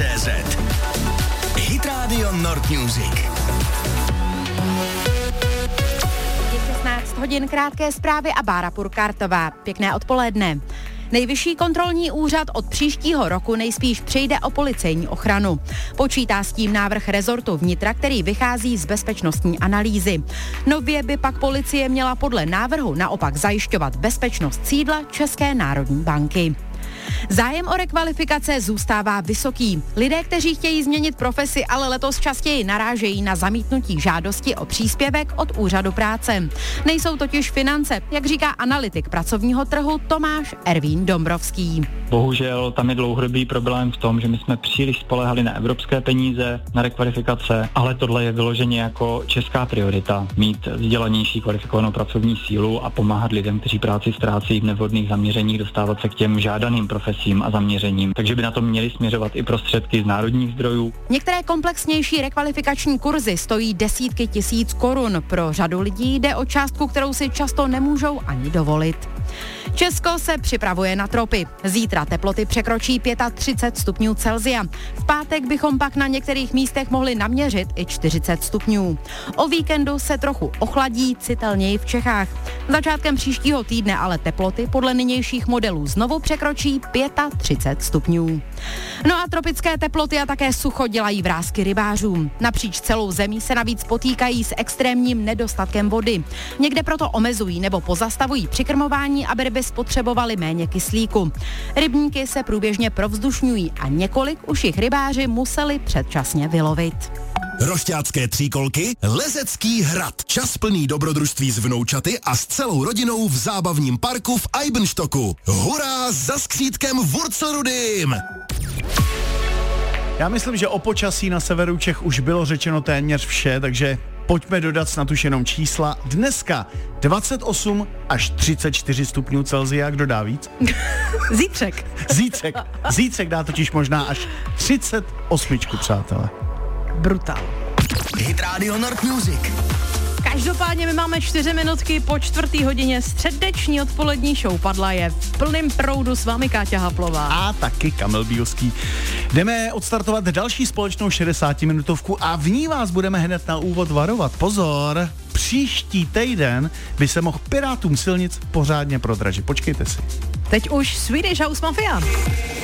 CZ. Hit Radio Nord Music. Je 16 hodin, krátké zprávy a Bára Purkártová. Pěkné odpoledne. Nejvyšší kontrolní úřad od příštího roku nejspíš přijde o policejní ochranu. Počítá s tím návrh rezortu vnitra, který vychází z bezpečnostní analýzy. Nově by pak policie měla podle návrhu naopak zajišťovat bezpečnost sídla České národní banky. Zájem o rekvalifikace zůstává vysoký. Lidé, kteří chtějí změnit profesi, ale letos častěji narážejí na zamítnutí žádosti o příspěvek od úřadu práce. Nejsou totiž finance, jak říká analytik pracovního trhu Tomáš Ervín Dombrovský. Bohužel tam je dlouhodobý problém v tom, že my jsme příliš spolehali na evropské peníze, na rekvalifikace, ale tohle je vyloženě jako česká priorita. Mít vzdělanější kvalifikovanou pracovní sílu a pomáhat lidem, kteří práci ztrácejí v nevhodných zaměřeních, dostávat se k těm žádaným profesím a zaměřením. Takže by na to měly směřovat i prostředky z národních zdrojů. Některé komplexnější rekvalifikační kurzy stojí desítky tisíc korun. Pro řadu lidí jde o částku, kterou si často nemůžou ani dovolit. Česko se připravuje na tropy. Zítra teploty překročí 35 stupňů Celsia. V pátek bychom pak na některých místech mohli naměřit i 40 stupňů. O víkendu se trochu ochladí, citelněji v Čechách. Začátkem příštího týdne ale teploty podle nynějších modelů znovu překročí 35 stupňů. No a tropické teploty a také sucho dělají vrásky rybářům. Napříč celou zemí se navíc potýkají s extrémním nedostatkem vody. Někde proto omezují nebo pozastavují přikrmování, aby ryby spotřebovaly méně kyslíku. Rybníky se průběžně provzdušňují a několik už jich rybáři museli předčasně vylovit. Rošťácké tříkolky, Lezecký hrad. Čas plný dobrodružství s vnoučaty a s celou rodinou v zábavním parku v Eibenstocku. Hurá za skřítkem Wurzelrudym! Já myslím, že o počasí na severu Čech už bylo řečeno téměř vše, takže pojďme dodat snad už jenom čísla. Dneska 28 až 34 stupňů Celsia, kdo dá víc? Zítřek dá totiž možná až 38, přátelé. Brutál. Hit Radio Nord Music. Každopádně my máme 4 minutky po 4. hodině. Středeční odpolední show Padla je v plném proudu, s vámi Káťa Haplová. A taky Kamil Bílský. Jdeme odstartovat další společnou 60-minutovku a v ní vás budeme hned na úvod varovat. Pozor, příští týden by se mohl pirátům silnic pořádně prodražit. Počkejte si. Teď už Swedish House Mafia.